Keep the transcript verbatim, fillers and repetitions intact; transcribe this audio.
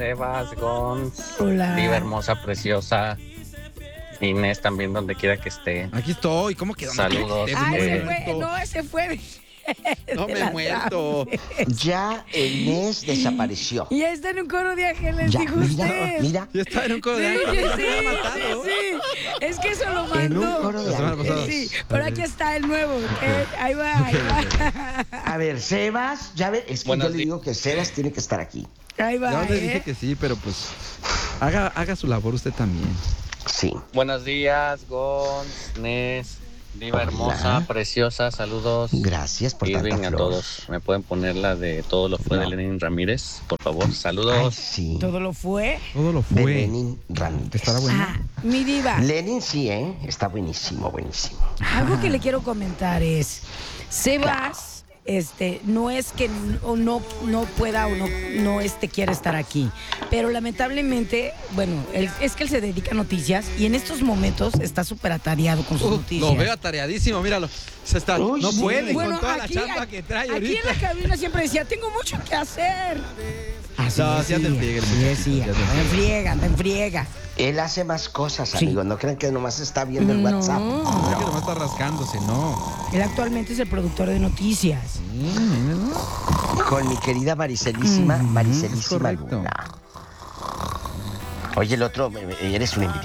Sebas, Gons, Hola. Diva hermosa, preciosa. Inés también, donde quiera que esté. Aquí estoy. ¿Cómo que dónde Saludos. quiera que Ah, esté? ese Eh, fue, no, ese fue. No de me he las muerto. aves. Ya el Inés desapareció. Y está en un coro de ángeles, Ya, dijo mira, usted. mira. Ya estaba en un coro Sí, de ángeles. Ya sí, me había sí, matado. sí. Es que eso lo En un mandó. coro de La semana pasada. ángeles. Sí, pero aquí está el nuevo, ¿ok? Ahí va, ahí va. A ver, Sebas, ya ve, es que Buenos yo le días. digo que Sebas tiene que estar aquí. Ahí va, Ya le ¿eh? dije que sí, pero pues haga, haga su labor usted también. Sí. Buenos días, Gons, Inés, Diva Hola. hermosa, preciosa. Saludos. Gracias por Irving, tanta a flor. todos. ¿Me pueden poner la de Todo lo fue No. de Lenin Ramírez? Por favor, Ay, saludos. sí. Todo lo fue. Todo lo De fue. Lenin Ramírez. Estará bueno. Ah, mi diva. Lenin sí, ¿eh? Está buenísimo, buenísimo. Algo que le quiero comentar es, Sebas, este, no es que no, no, no pueda o no, no este, quiera estar aquí, pero lamentablemente, bueno, él- es que él se dedica a noticias y en estos momentos está súper atareado con sus Uh, noticias. lo veo atareadísimo, míralo. Se está, Uy, no sí. puede Bueno, con toda aquí, la chamba que trae aquí ahorita. en la cabina siempre decía, tengo mucho que hacer. Así No, sí anda en friega el así muchachito, decía, sí anda en anda en friega, anda en friega. Él hace más cosas, Sí. amigos. No crean que nomás está viendo el No. WhatsApp. No es que nomás está rascándose, no. Él actualmente es el productor de noticias. Sí, míralo. Con mi querida Maricelísima, Ujú, Maricelísima es correcto. Luna. Oye, el otro, eres un